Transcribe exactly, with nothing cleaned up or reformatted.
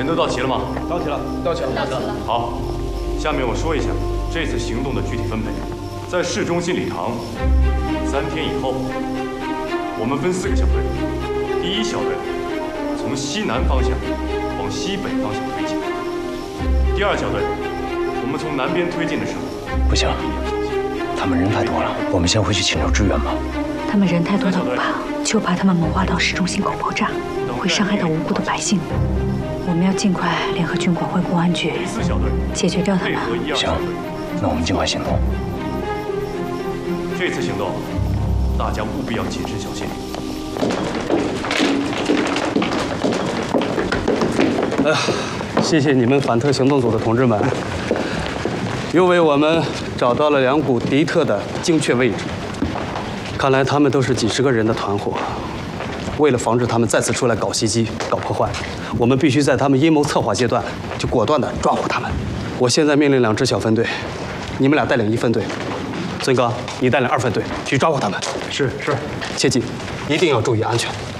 人都到齐了吗？ 到齐了， 到齐了， 到齐了。 好，下面我说一下这次行动的具体分配。在市中心礼堂，三天以后，我们分四个小队。第一小队从西南方向往西北方向推进。第二小队，我们从南边推进的时候， 不行，他们人太多了，我们先回去请求支援吧。 他们人太多的不怕，就怕他们谋划到市中心口爆炸，会伤害到无辜的百姓。我们要尽快联合军管会、公安局， 第四小队解决掉他们。 行，那我们尽快行动。 这次行动，大家务必要谨慎小心。 哎呀，谢谢你们反特行动组的同志们，又为我们找到了两股敌特的精确位置。看来他们都是几十个人的团伙。为了防止他们再次出来搞袭击、搞破坏，我们必须在他们阴谋策划阶段就果断地抓获他们。我现在命令两支小分队，你们俩带领一分队，尊哥你带领二分队去抓获他们。是是，切记一定要注意安全。